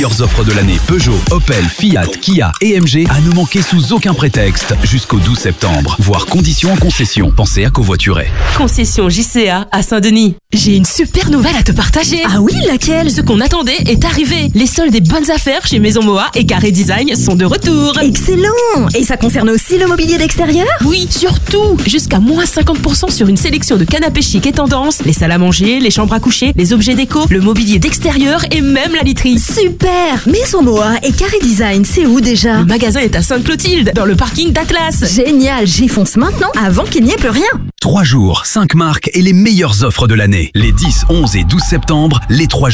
Meilleures offres de l'année Peugeot, Opel, Fiat, Kia et MG à ne manquer sous aucun prétexte jusqu'au 12 septembre. Voir conditions en concession. Pensez à covoiturer. Concession JCA à Saint-Denis. J'ai une super nouvelle à te partager. Ah oui, laquelle? Ce qu'on attendait est arrivé. Les soldes des bonnes affaires chez Maison Moa et Carré Design sont de retour. Excellent! Et ça concerne aussi le mobilier d'extérieur? Oui, surtout. Jusqu'à moins 50% sur une sélection de canapés chic et tendance, les salles à manger, les chambres à coucher, les objets déco, le mobilier d'extérieur et même la literie. Super! Maison Moa et Carré Design, c'est où déjà? Le magasin est à Sainte-Clotilde, dans le parking d'Atlas. Génial, j'y fonce maintenant avant qu'il n'y ait plus rien. 3 jours, 5 marques et les meilleures offres de l'année. Les 10, 11 et 12 septembre, les 3